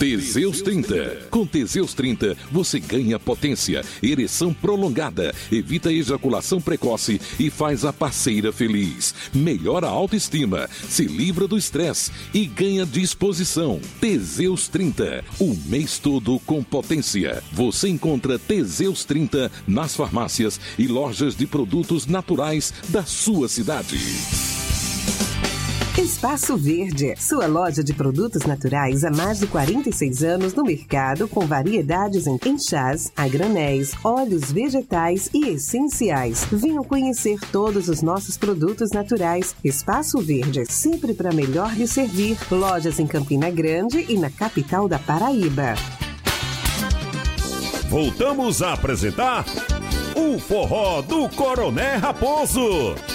Teseus 30. Com Teseus 30, você ganha potência, ereção prolongada, evita ejaculação precoce e faz a parceira feliz. Melhora a autoestima, se livra do estresse e ganha disposição. Teseus 30. O mês todo com potência. Você encontra Teseus 30 nas farmácias e lojas de produtos naturais da sua cidade. Espaço Verde, sua loja de produtos naturais há mais de 46 anos no mercado, com variedades em chás, a granéis, óleos vegetais e essenciais. Venham conhecer todos os nossos produtos naturais. Espaço Verde, sempre para melhor lhe servir. Lojas em Campina Grande e na capital da Paraíba. Voltamos a apresentar o Forró do Coroné Raposo.